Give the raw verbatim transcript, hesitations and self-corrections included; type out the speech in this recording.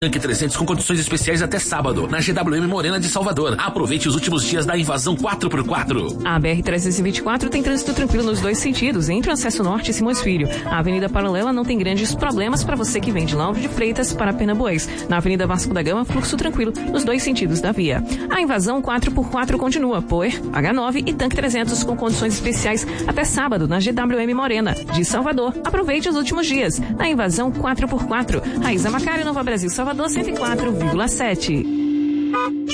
Tanque trezentos com condições especiais até sábado, na G W M Morena de Salvador. Aproveite os últimos dias da invasão quatro por quatro. A B R trezentos e vinte e quatro tem trânsito tranquilo nos dois sentidos, entre o acesso norte e Simões Filho. A Avenida Paralela não tem grandes problemas para você que vem de Lauro de Freitas para Pernambués. Na Avenida Vasco da Gama, fluxo tranquilo nos dois sentidos da via. A invasão quatro por quatro continua, Poer, H nove e Tanque trezentos com condições especiais até sábado, na G W M Morena de Salvador. Aproveite os últimos dias. Na invasão quatro por quatro. Raíza Macário, Nova Brasil, Salvador, cento e quatro vírgula sete.